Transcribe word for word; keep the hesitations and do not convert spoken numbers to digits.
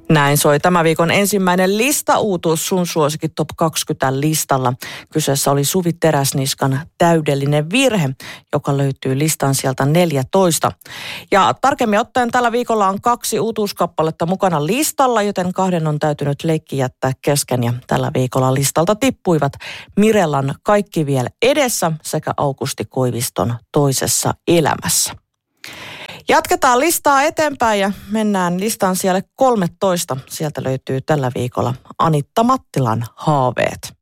Näin soi tämä viikon ensimmäinen listauutuus sun suosikin Top kaksikymmentä listalla. Kyseessä oli Suvi Teräsniskan Täydellinen virhe, joka löytyy listan sieltä neljätoista. Ja tarkemmin ottaen tällä viikolla on kaksi uutuuskappaletta mukana listalla, joten kahden on täytynyt leikki jättää kesken. Ja tällä viikolla listalta tippuivat Mirellan Kaikki vielä edessä sekä Aukusti Koiviston Toisessa elämässä. Jatketaan listaa eteenpäin ja mennään listaan siellä kolmetoista. Sieltä löytyy tällä viikolla Anitta Mattilan Haaveet.